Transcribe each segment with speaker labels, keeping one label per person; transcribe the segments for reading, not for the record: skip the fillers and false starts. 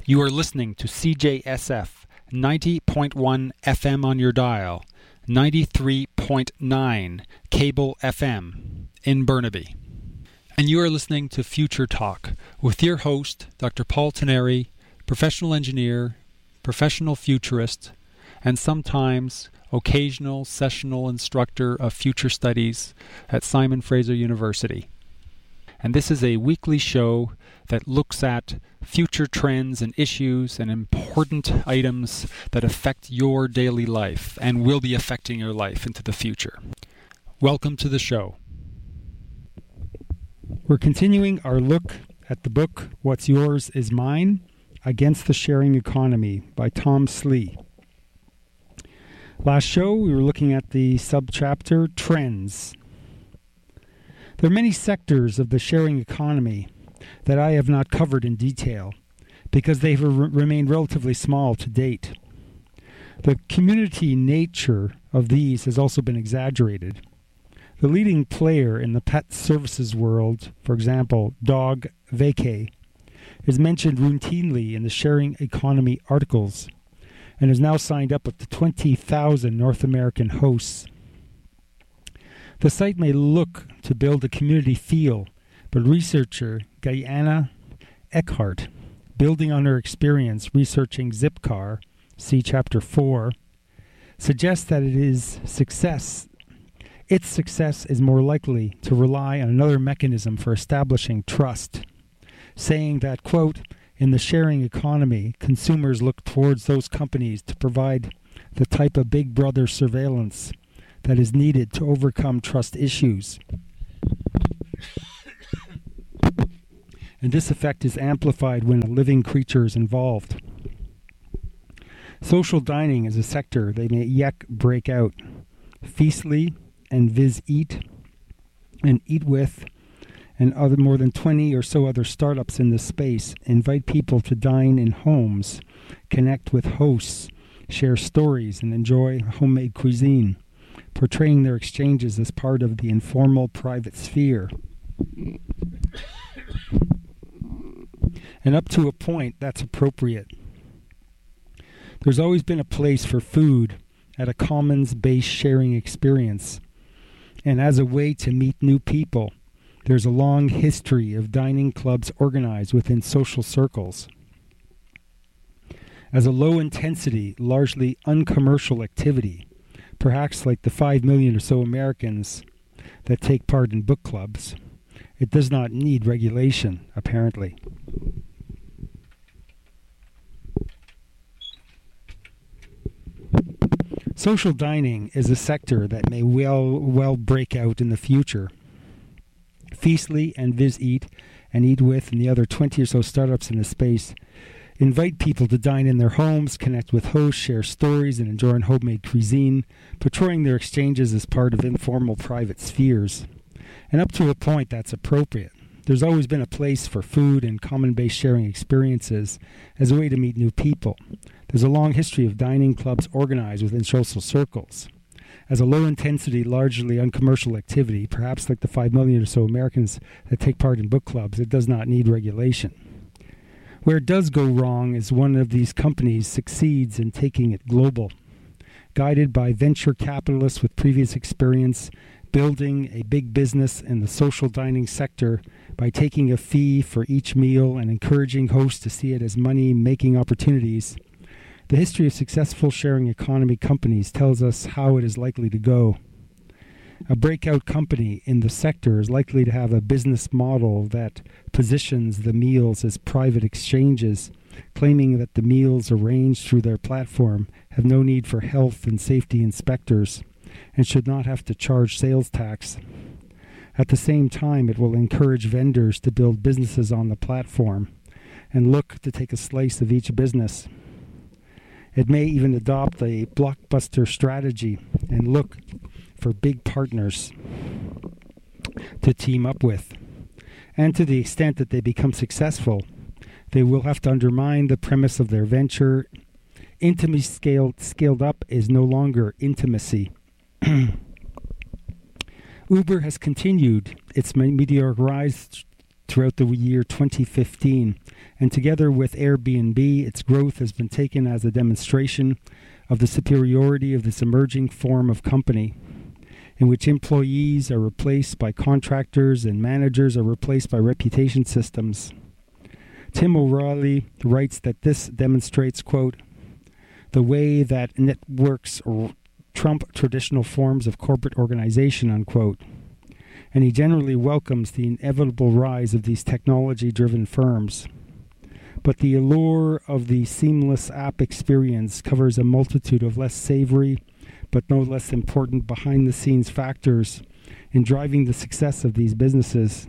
Speaker 1: You are listening to CJSF 90.1 FM on your dial, 93.9 cable FM in Burnaby. And you are listening to Future Talk with your host, Dr. Paul Teneri, professional engineer, professional futurist, and sometimes occasional sessional instructor of future studies at Simon Fraser University. And this is a weekly show that looks at future trends and issues and important items that affect your daily life and will be affecting your life into the future. Welcome to the show. We're continuing our look at the book, What's Yours is Mine, Against the Sharing Economy by Tom Slee. Last show, we were looking at the subchapter, Trends. There are many sectors of the sharing economy that I have not covered in detail because they have remained relatively small to date. The community nature of these has also been exaggerated. The leading player in the pet services world, for example, Dog Vacay, is mentioned routinely in the sharing economy articles and has now signed up to 20,000 North American hosts. The site may look to build a community feel, but researcher Guyana Eckhart, building on her experience researching Zipcar, see Chapter 4, suggests that its success is more likely to rely on another mechanism for establishing trust, saying that, quote, in the sharing economy, consumers look towards those companies to provide the type of big brother surveillance that is needed to overcome trust issues. And this effect is amplified when a living creature is involved. Social dining is a sector that may yet break out. Feastly and Viz Eat and Eat With and other more than 20 or so other startups in this space invite people to dine in homes, connect with hosts, share stories, and enjoy homemade cuisine, portraying their exchanges as part of the informal private sphere. And up to a point, that's appropriate. There's always been a place for food at a commons-based sharing experience. And as a way to meet new people, there's a long history of dining clubs organized within social circles. As a low-intensity, largely uncommercial activity, perhaps like the 5 million or so Americans that take part in book clubs, it does not need regulation, apparently. Social dining is a sector that may well break out in the future. Feastly and Viz Eat and Eat With and the other 20 or so startups in the space invite people to dine in their homes, connect with hosts, share stories, and enjoy homemade cuisine, portraying their exchanges as part of informal private spheres. And up to a point, that's appropriate. There's always been a place for food and common-based sharing experiences as a way to meet new people. There's a long history of dining clubs organized within social circles. As a low-intensity, largely uncommercial activity, perhaps like the 5 million or so Americans that take part in book clubs, it does not need regulation. Where it does go wrong is one of these companies succeeds in taking it global. Guided by venture capitalists with previous experience, building a big business in the social dining sector by taking a fee for each meal and encouraging hosts to see it as money-making opportunities, the history of successful sharing economy companies tells us how it is likely to go. A breakout company in the sector is likely to have a business model that positions the meals as private exchanges, claiming that the meals arranged through their platform have no need for health and safety inspectors and should not have to charge sales tax. At the same time, it will encourage vendors to build businesses on the platform and look to take a slice of each business. It may even adopt a blockbuster strategy and look for big partners to team up with. And to the extent that they become successful, they will have to undermine the premise of their venture. Intimacy scaled up is no longer intimacy. Uber has continued its meteoric rise throughout the year 2015, and together with Airbnb, its growth has been taken as a demonstration of the superiority of this emerging form of company, in which employees are replaced by contractors and managers are replaced by reputation systems. Tim O'Reilly writes that this demonstrates, quote, the way that networks trump traditional forms of corporate organization, unquote. And he generally welcomes the inevitable rise of these technology-driven firms. But the allure of the seamless app experience covers a multitude of less savory, but no less important behind-the-scenes factors in driving the success of these businesses.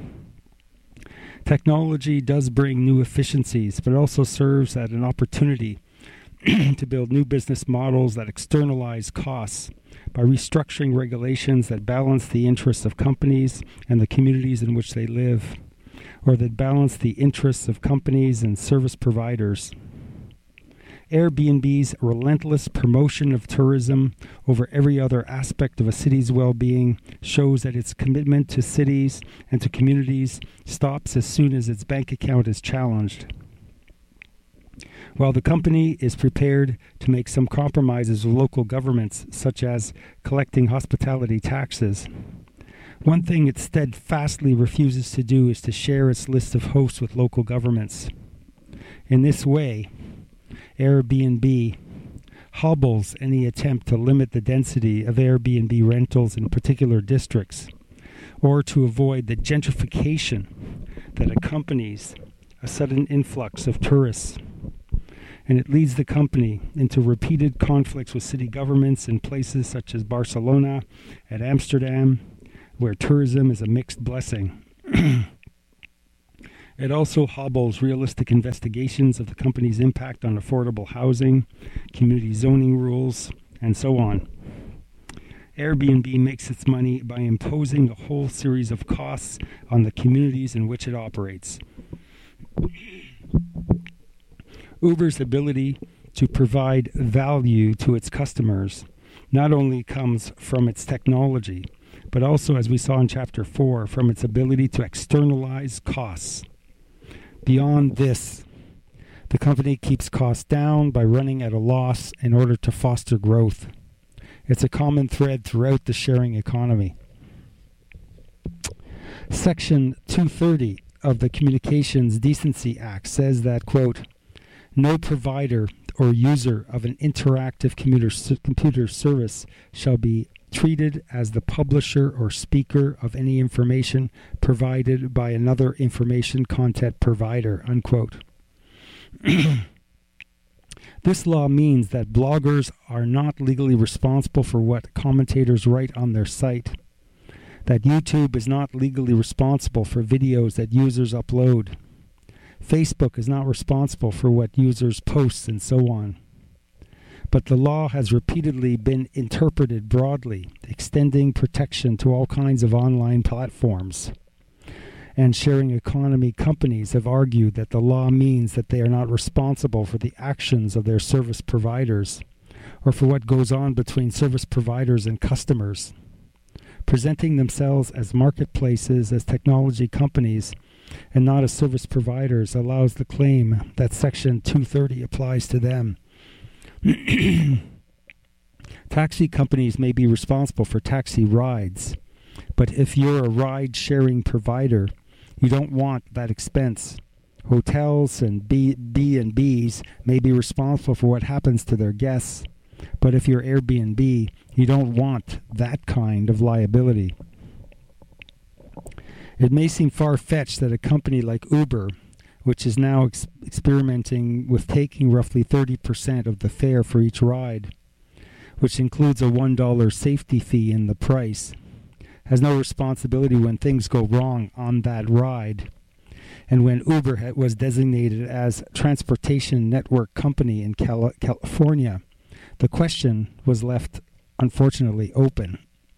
Speaker 1: Technology does bring new efficiencies, but also serves as an opportunity to build new business models that externalize costs by restructuring regulations that balance the interests of companies and the communities in which they live, or that balance the interests of companies and service providers. Airbnb's relentless promotion of tourism over every other aspect of a city's well-being shows that its commitment to cities and to communities stops as soon as its bank account is challenged. While the company is prepared to make some compromises with local governments, such as collecting hospitality taxes, one thing it steadfastly refuses to do is to share its list of hosts with local governments. In this way, Airbnb hobbles any attempt to limit the density of Airbnb rentals in particular districts, or to avoid the gentrification that accompanies a sudden influx of tourists. And it leads the company into repeated conflicts with city governments in places such as Barcelona and Amsterdam, where tourism is a mixed blessing. It also hobbles realistic investigations of the company's impact on affordable housing, community zoning rules, and so on. Airbnb makes its money by imposing a whole series of costs on the communities in which it operates. Uber's ability to provide value to its customers not only comes from its technology, but also, as we saw in Chapter 4, from its ability to externalize costs. Beyond this, the company keeps costs down by running at a loss in order to foster growth. It's a common thread throughout the sharing economy. Section 230 of the Communications Decency Act says that, quote, no provider or user of an interactive computer service shall be treated as the publisher or speaker of any information provided by another information content provider, unquote. This law means that bloggers are not legally responsible for what commentators write on their site, that YouTube is not legally responsible for videos that users upload, Facebook is not responsible for what users post, and so on. But the law has repeatedly been interpreted broadly, extending protection to all kinds of online platforms. And sharing economy companies have argued that the law means that they are not responsible for the actions of their service providers, or for what goes on between service providers and customers. Presenting themselves as marketplaces, as technology companies, and not as service providers allows the claim that Section 230 applies to them. Taxi companies may be responsible for taxi rides, but if you're a ride-sharing provider, you don't want that expense. Hotels and B&Bs may be responsible for what happens to their guests, but if you're Airbnb, you don't want that kind of liability. It may seem far-fetched that a company like Uber, which is now experimenting with taking roughly 30% of the fare for each ride, which includes a $1 safety fee in the price, has no responsibility when things go wrong on that ride. And when Uber was designated as Transportation Network Company in California, the question was left, unfortunately, open.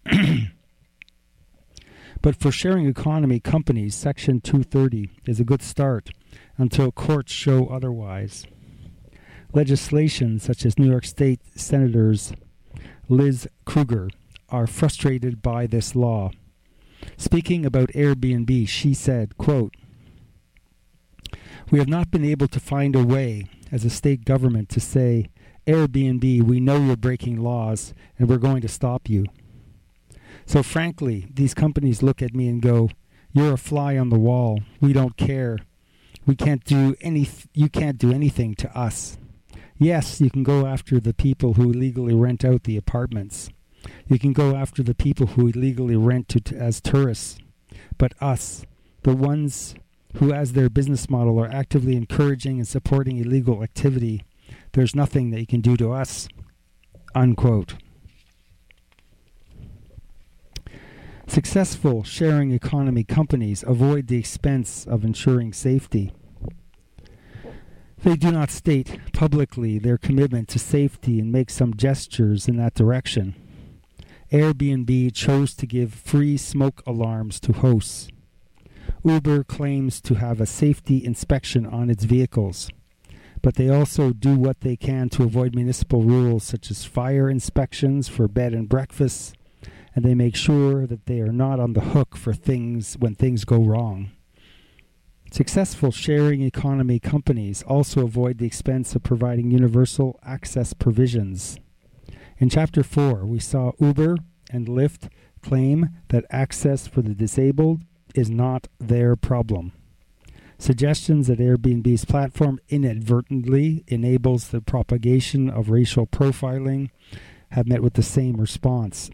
Speaker 1: But for sharing economy companies, Section 230 is a good start until courts show otherwise. Legislation such as New York State Senators Liz Krueger are frustrated by this law. Speaking about Airbnb, she said, quote, "We have not been able to find a way as a state government to say, Airbnb, we know you're breaking laws and we're going to stop you. So frankly, these companies look at me and go, you're a fly on the wall. We don't care. You can't do anything to us. Yes, you can go after the people who illegally rent out the apartments. You can go after the people who illegally rent as tourists. But us, the ones who as their business model are actively encouraging and supporting illegal activity, there's nothing that you can do to us." Unquote. Successful sharing economy companies avoid the expense of ensuring safety. They do not state publicly their commitment to safety and make some gestures in that direction. Airbnb chose to give free smoke alarms to hosts. Uber claims to have a safety inspection on its vehicles, but they also do what they can to avoid municipal rules such as fire inspections for bed and breakfasts, and they make sure that they are not on the hook for things when things go wrong. Successful sharing economy companies also avoid the expense of providing universal access provisions. In Chapter 4, we saw Uber and Lyft claim that access for the disabled is not their problem. Suggestions that Airbnb's platform inadvertently enables the propagation of racial profiling have met with the same response.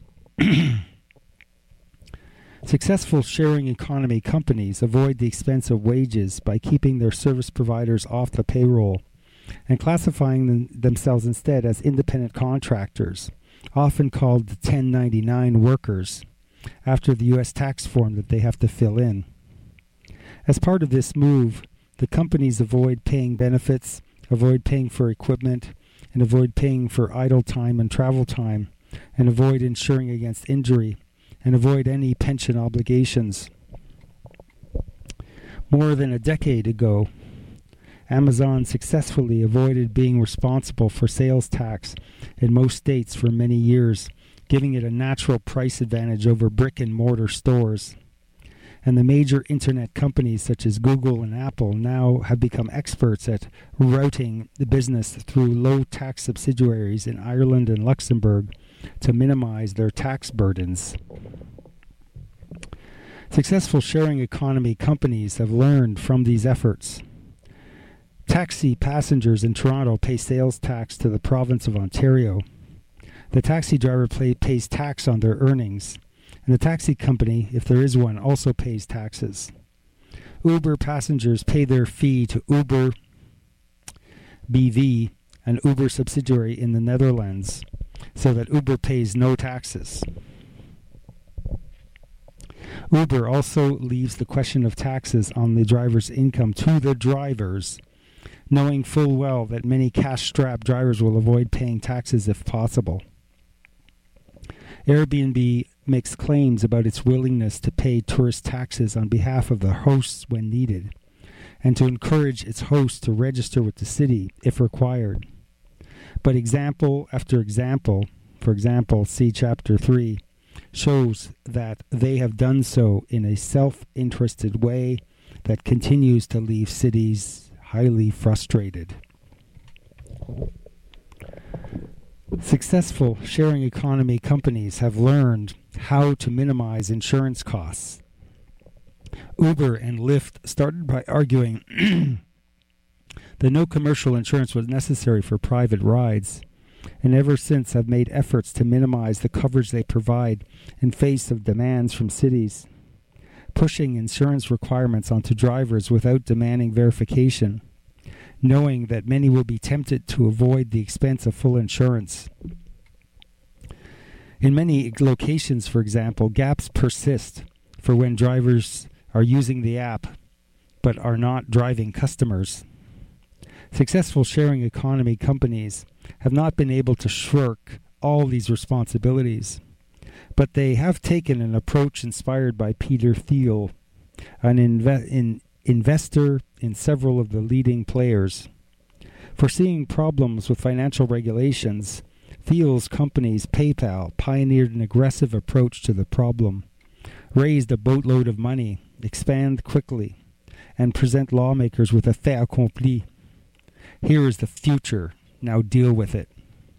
Speaker 1: Successful sharing economy companies avoid the expense of wages by keeping their service providers off the payroll and classifying themselves instead as independent contractors, often called 1099 workers, after the U.S. tax form that they have to fill in. As part of this move, the companies avoid paying benefits, avoid paying for equipment, and avoid paying for idle time and travel time, and avoid insuring against injury, and avoid any pension obligations. More than a decade ago, Amazon successfully avoided being responsible for sales tax in most states for many years, giving it a natural price advantage over brick-and-mortar stores. And the major internet companies such as Google and Apple now have become experts at routing the business through low-tax subsidiaries in Ireland and Luxembourg to minimize their tax burdens. Successful sharing economy companies have learned from these efforts. Taxi passengers in Toronto pay sales tax to the province of Ontario. The taxi driver pays tax on their earnings, and the taxi company, if there is one, also pays taxes. Uber passengers pay their fee to Uber BV, an Uber subsidiary in the Netherlands, so that Uber pays no taxes. Uber also leaves the question of taxes on the driver's income to the drivers, knowing full well that many cash-strapped drivers will avoid paying taxes if possible. Airbnb makes claims about its willingness to pay tourist taxes on behalf of the hosts when needed, and to encourage its hosts to register with the city if required. But example after example, for example, see Chapter 3, shows that they have done so in a self-interested way that continues to leave cities highly frustrated. Successful sharing economy companies have learned how to minimize insurance costs. Uber and Lyft started by arguing that no commercial insurance was necessary for private rides, and ever since have made efforts to minimize the coverage they provide in face of demands from cities, pushing insurance requirements onto drivers without demanding verification, knowing that many will be tempted to avoid the expense of full insurance. In many locations, for example, gaps persist for when drivers are using the app but are not driving customers. Successful sharing economy companies have not been able to shirk all these responsibilities, but they have taken an approach inspired by Peter Thiel, an investor in several of the leading players. Foreseeing problems with financial regulations, Thiel's companies PayPal pioneered an aggressive approach to the problem, raised a boatload of money, expand quickly, and present lawmakers with a fait accompli. Here is the future. Now deal with it.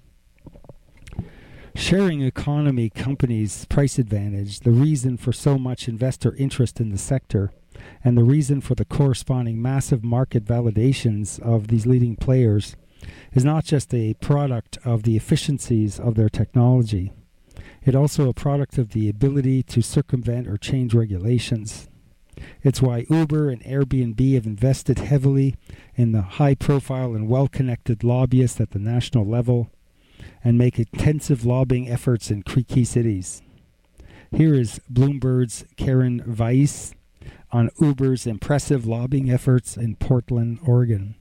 Speaker 1: Sharing economy companies' price advantage, the reason for so much investor interest in the sector, and the reason for the corresponding massive market validations of these leading players, is not just a product of the efficiencies of their technology. It's also a product of the ability to circumvent or change regulations. It's why Uber and Airbnb have invested heavily in the high-profile and well-connected lobbyists at the national level and make intensive lobbying efforts in key cities. Here is Bloomberg's Karen Weiss on Uber's impressive lobbying efforts in Portland, Oregon.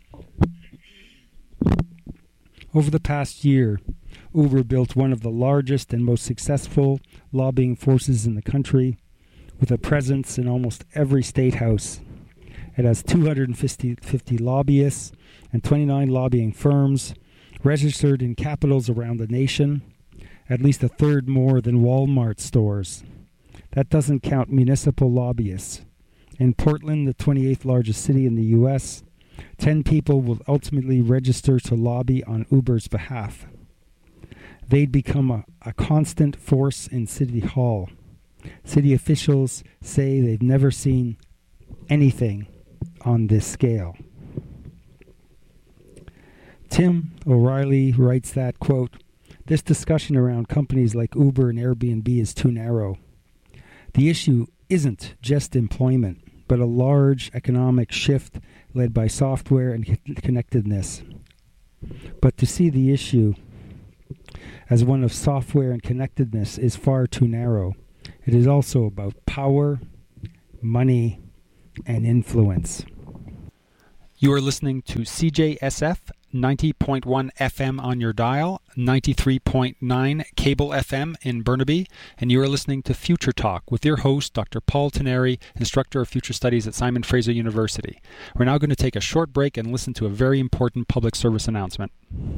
Speaker 1: Over the past year, Uber built one of the largest and most successful lobbying forces in the country, with a presence in almost every state house. It has 250 lobbyists and 29 lobbying firms registered in capitals around the nation, at least a third more than Walmart stores. That doesn't count municipal lobbyists. In Portland, the 28th largest city in the U.S., 10 people will ultimately register to lobby on Uber's behalf. They'd become a constant force in City Hall. City officials say they've never seen anything on this scale. Tim O'Reilly writes that, quote, "This discussion around companies like Uber and Airbnb is too narrow. The issue isn't just employment, but a large economic shift led by software and connectedness. But to see the issue as one of software and connectedness is far too narrow. It is also about power, money, and influence." You are listening to CJSF 90.1 FM on your dial, 93.9 cable FM in Burnaby, and you are listening to Future Talk with your host, Dr. Paul Tenneri, Instructor of Future Studies at Simon Fraser University. We're now going to take a short break and listen to a very important public service announcement.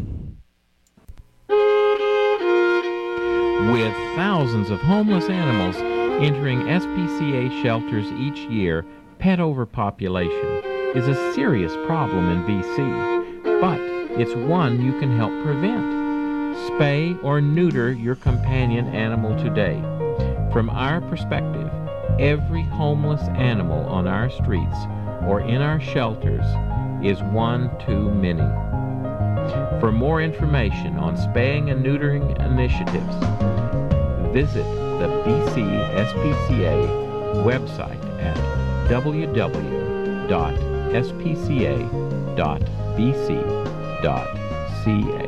Speaker 2: With thousands of homeless animals entering SPCA shelters each year, pet overpopulation is a serious problem in BC, but it's one you can help prevent. Spay or neuter your companion animal today. From our perspective, every homeless animal on our streets or in our shelters is one too many. For more information on spaying and neutering initiatives, visit the BC SPCA website at www.spca.bc.ca.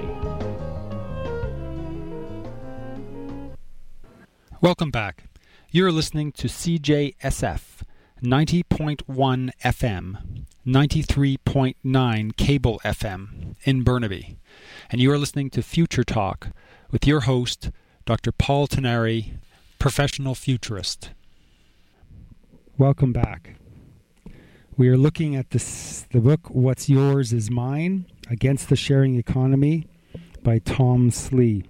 Speaker 1: Welcome back. You're listening to CJSF 90.1 FM, 93.9 cable FM in Burnaby. And you are listening to Future Talk with your host, Dr. Paul Tenneri, professional futurist. Welcome back. We are looking at the book, What's Yours is Mine, Against the Sharing Economy by Tom Slee.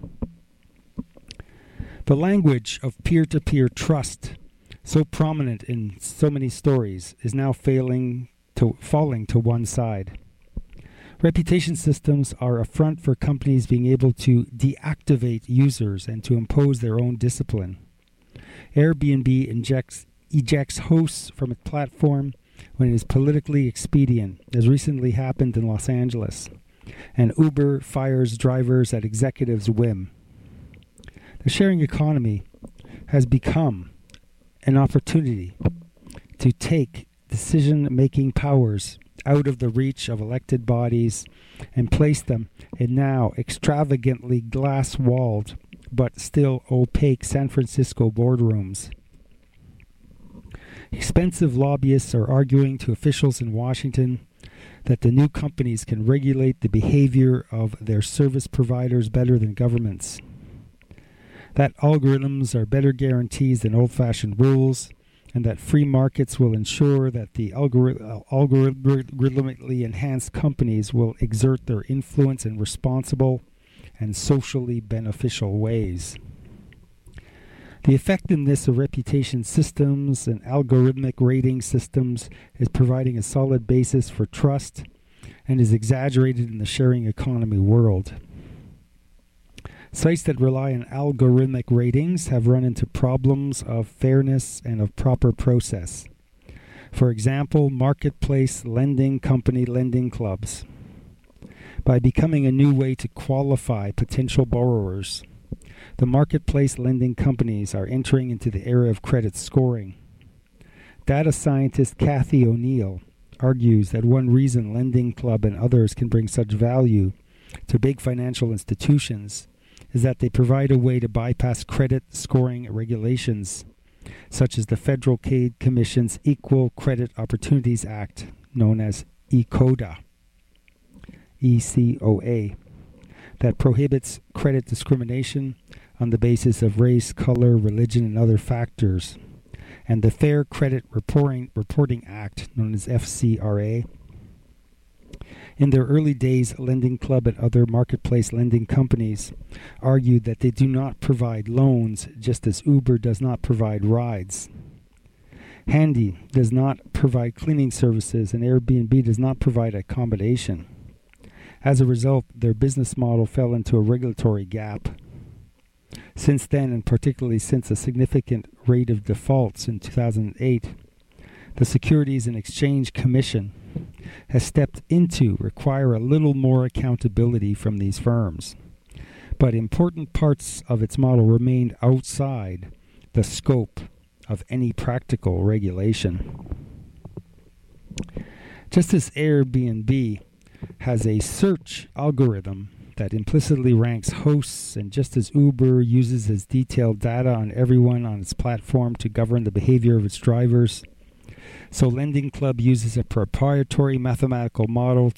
Speaker 1: The language of peer-to-peer trust, so prominent in so many stories, is now falling to one side. Reputation systems are a front for companies being able to deactivate users and to impose their own discipline. Airbnb ejects hosts from its platform when it is politically expedient, as recently happened in Los Angeles, and Uber fires drivers at executives' whim. The sharing economy has become an opportunity to take decision-making powers out of the reach of elected bodies and place them in now extravagantly glass-walled but still opaque San Francisco boardrooms. Expensive lobbyists are arguing to officials in Washington that the new companies can regulate the behavior of their service providers better than governments, that algorithms are better guarantees than old-fashioned rules, and that free markets will ensure that the algorithmically enhanced companies will exert their influence in responsible and socially beneficial ways. The effectiveness of reputation systems and algorithmic rating systems is providing a solid basis for trust and is exaggerated in the sharing economy world. Sites that rely on algorithmic ratings have run into problems of fairness and of proper process. For example, marketplace lending company lending clubs. By becoming a new way to qualify potential borrowers, the marketplace lending companies are entering into the era of credit scoring. Data scientist Kathy O'Neill argues that one reason Lending Club and others can bring such value to big financial institutions is that they provide a way to bypass credit scoring regulations, such as the Federal Trade Commission's Equal Credit Opportunities Act, known as ECODA, ECOA, that prohibits credit discrimination on the basis of race, color, religion, and other factors, and the Fair Credit Reporting Act, known as FCRA. In their early days, Lending Club and other marketplace lending companies argued that they do not provide loans, just as Uber does not provide rides. Handy does not provide cleaning services, and Airbnb does not provide accommodation. As a result, their business model fell into a regulatory gap. Since then, and particularly since a significant rate of defaults in 2008, the Securities and Exchange Commission has stepped in to require a little more accountability from these firms. But important parts of its model remained outside the scope of any practical regulation. Just as Airbnb has a search algorithm that implicitly ranks hosts, and just as Uber uses its detailed data on everyone on its platform to govern the behavior of its drivers, so Lending Club uses a proprietary mathematical model